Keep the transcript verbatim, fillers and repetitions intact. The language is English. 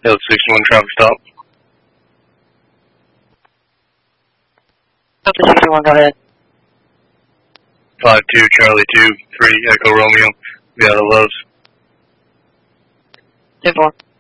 Delta sixty-one traffic stop. Delta sixty-one, go ahead. five two Charlie two, three Echo Romeo, we out of Lowe's. ten four.